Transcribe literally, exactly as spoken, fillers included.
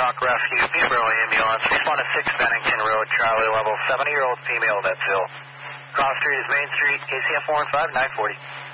Talk Rescue, Peterborough Ambulance, respond to six Bennington Road, Charlie level, seventy-year-old female, that's Hill. Cross Street is Main Street, K C F four and five, nine forty.